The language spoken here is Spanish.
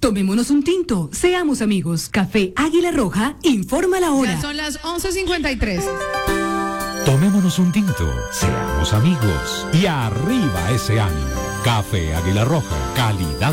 Tomémonos un tinto, seamos amigos. Café Águila Roja, informa la hora. Ya son las 11:53. Tomémonos un tinto, seamos amigos y arriba ese ánimo. Café Águila Roja, calidad